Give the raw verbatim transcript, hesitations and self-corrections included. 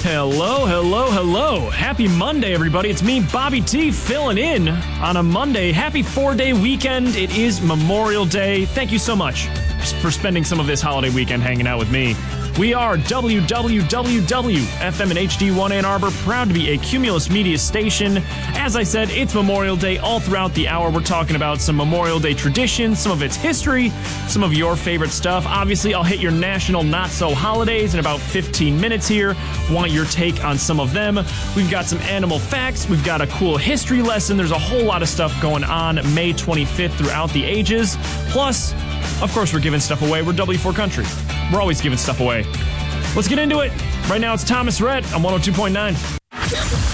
Hello, hello, hello. Happy Monday, everybody. It's me, Bobby T, filling in on a Monday. Happy four-day weekend. It is Memorial Day. Thank you so much for spending some of this holiday weekend hanging out with me. We are W W W W, F M and H D one Ann Arbor, proud to be a Cumulus Media station. As I said, it's Memorial Day. All throughout the hour, we're talking about some Memorial Day traditions, some of its history, some of your favorite stuff. Obviously, I'll hit your national not-so-holidays in about fifteen minutes here. Want your take on some of them. We've got some animal facts. We've got a cool history lesson. There's a whole lot of stuff going on May twenty-fifth throughout the ages. Plus, of course, we're giving stuff away. We're W four Country. We're always giving stuff away. Let's get into it. Right now, it's Thomas Rhett on one oh two point nine.